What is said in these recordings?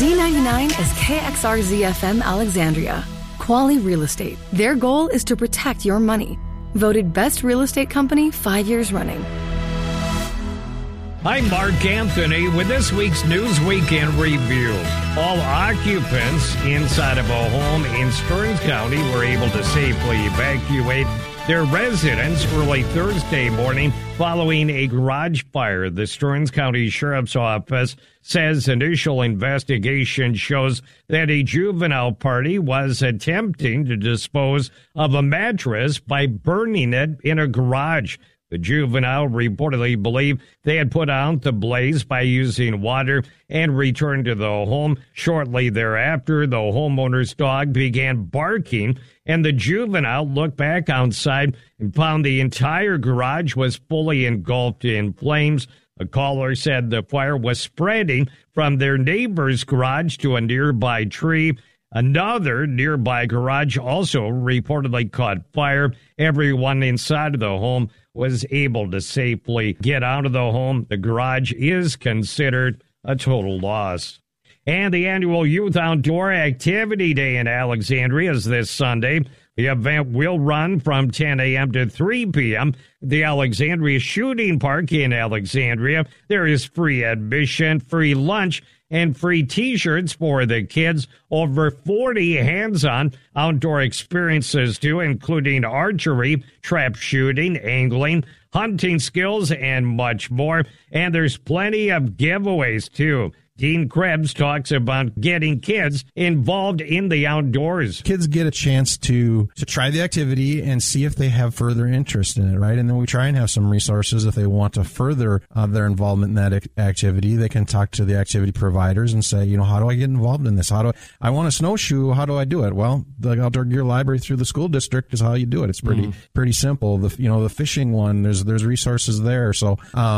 Z99 is KXRZ-FM Alexandria. Quality Real Estate. Their goal is to protect your money. Voted Best Real Estate Company 5 years running. I'm Mark Anthony with this week's News Weekend Review. All occupants inside of a home in Stearns County were able to safely evacuate their residence early Thursday morning following a garage fire. The Stearns County Sheriff's Office says initial investigation shows that a juvenile party was attempting to dispose of a mattress by burning it in a garage. The juvenile reportedly believed they had put out the blaze by using water and returned to the home. Shortly thereafter, the homeowner's dog began barking, and the juvenile looked back outside and found the entire garage was fully engulfed in flames. A caller said the fire was spreading from their neighbor's garage to a nearby tree. Another nearby garage also reportedly caught fire. Everyone inside of the home was able to safely get out of the home. The garage is considered a total loss. And the annual Youth Outdoor Activity Day in Alexandria is this Sunday. The event will run from 10 a.m. to 3 p.m. The Alexandria Shooting Park in Alexandria. There is free admission, free lunch, and free T-shirts for the kids. Over 40 hands-on outdoor experiences, too, including archery, trap shooting, angling, hunting skills, and much more. And there's plenty of giveaways, too. Dean Krebs talks about getting kids involved in the outdoors. Kids get a chance to try the activity and see if they have further interest in it, right? And then we try and have some resources if they want to further their involvement in that activity. They can talk to the activity providers and say, how do I get involved in this? I want a snowshoe. How do I do it? Well, the Outdoor Gear Library through the school district is how you do it. It's pretty simple. The fishing one, there's resources there. So,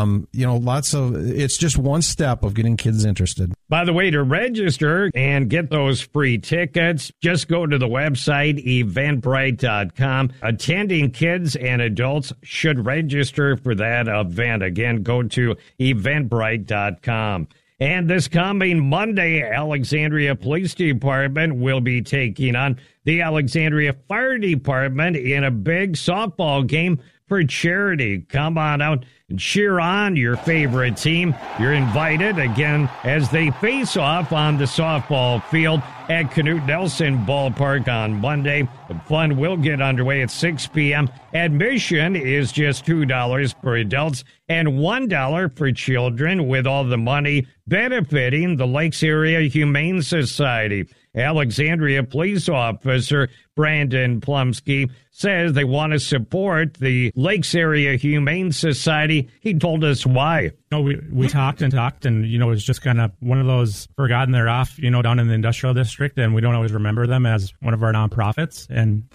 it's just one step of getting kids interested. By the way, to register and get those free tickets, just go to the website, eventbrite.com. Attending kids and adults should register for that event. Again, go to eventbrite.com. And this coming Monday, Alexandria Police Department will be taking on the Alexandria Fire Department in a big softball game for charity. Come on out and cheer on your favorite team. You're invited again as they face off on the softball field at Knute Nelson Ballpark on Monday. The fun will get underway at 6 p.m. Admission is just $2 for adults and $1 for children, with all the money benefiting the Lakes Area Humane Society. Alexandria police officer Brandon Plumsky says they want to support the Lakes Area Humane Society. He told us why. We talked, and it was just kind of one of those forgotten they're off, down in the industrial district, and we don't always remember them as one of our nonprofits. And